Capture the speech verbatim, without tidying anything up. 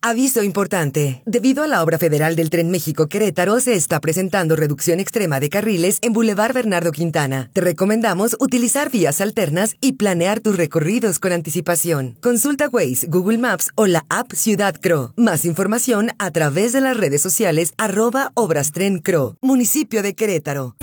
Aviso importante. Debido a la obra federal del Tren México-Querétaro, se está presentando reducción extrema de carriles en Boulevard Bernardo Quintana. Te recomendamos utilizar vías alternas y planear tus recorridos con anticipación. Consulta Waze, Google Maps o la app Ciudad Cro. Más información a través de las redes sociales arroba Obras Tren Cro, municipio de Querétaro.